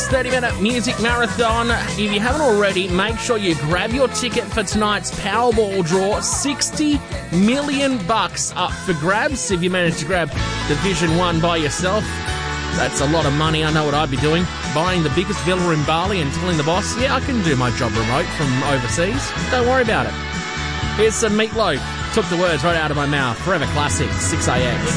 30-minute music marathon. If you haven't already, make sure you grab your ticket for tonight's Powerball draw. $60 million up for grabs. If you manage to grab Division 1 by yourself, that's a lot of money. I know what I'd be doing. Buying the biggest villa in Bali and telling the boss, yeah, I can do my job remote from overseas. Don't worry about it. Here's some Meatloaf. Took the words right out of my mouth. Forever Classic, 6AX.